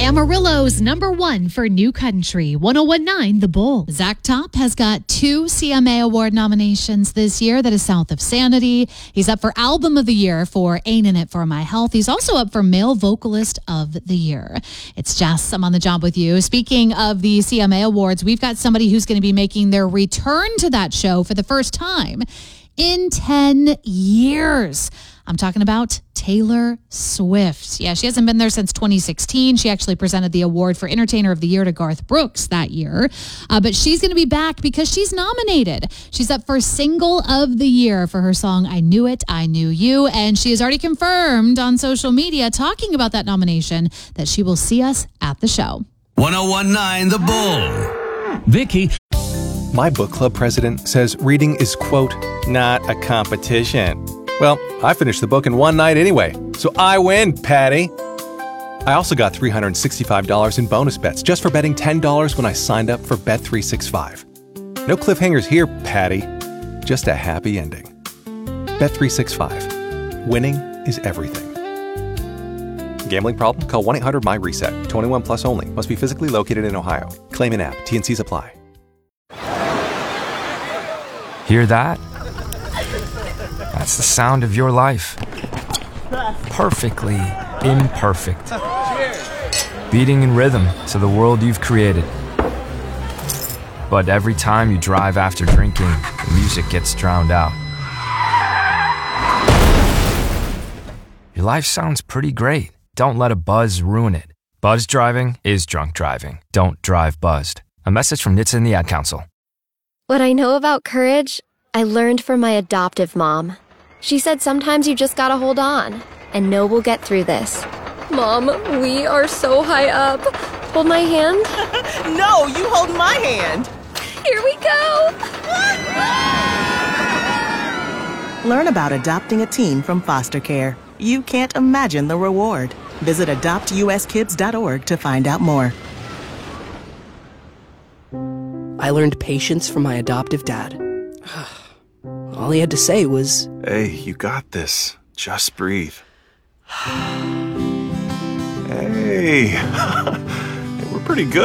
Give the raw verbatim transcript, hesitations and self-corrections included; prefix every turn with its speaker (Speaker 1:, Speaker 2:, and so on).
Speaker 1: Amarillo's number one for New Country, one oh one point nine The Bull. Zach Top has got two C M A Award nominations this year. That is South of Sanity. He's up for Album of the Year for Ain't In It For My Health. He's also up for Male Vocalist of the Year. It's Jess. I'm on the job with you. Speaking of the C M A Awards, we've got somebody who's going to be making their return to that show for the first time in ten years. I'm talking about Taylor Swift. Yeah, she hasn't been there since twenty sixteen. She actually presented the award for Entertainer of the Year to Garth Brooks that year. Uh, but she's going to be back because she's nominated. She's up for Single of the Year for her song, I Knew It, I Knew You. And she has already confirmed on social media, talking about that nomination, that she will see us at the show.
Speaker 2: one oh one point nine The Bull. Vicky.
Speaker 3: My book club president says reading is, quote, not a competition. Well, I finished the book in one night anyway, so I win, Patty. I also got three hundred sixty-five dollars in bonus bets just for betting ten dollars when I signed up for Bet three sixty-five. No cliffhangers here, Patty. Just a happy ending. Bet three sixty-five. Winning is everything. Gambling problem? Call one eight hundred my reset. twenty-one plus only. Must be physically located in Ohio. Claim in app. T and Cs apply.
Speaker 4: Hear that? That's the sound of your life. Perfectly imperfect. Beating in rhythm to the world you've created. But every time you drive after drinking, the music gets drowned out. Your life sounds pretty great. Don't let a buzz ruin it. Buzz driving is drunk driving. Don't drive buzzed. A message from N H T S A and the Ad Council.
Speaker 5: What I know about courage, I learned from my adoptive mom. She said sometimes you just gotta hold on and know we'll get through this. Mom, we are so high up. Hold my hand.
Speaker 6: No, you hold my hand.
Speaker 5: Here we go.
Speaker 6: Learn about adopting a teen from foster care. You can't imagine the reward. Visit adopt u s kids dot org to find out more.
Speaker 7: I learned patience from my adoptive dad. All he had to say was,
Speaker 8: "Hey, you got this. Just breathe." Hey, we're pretty good.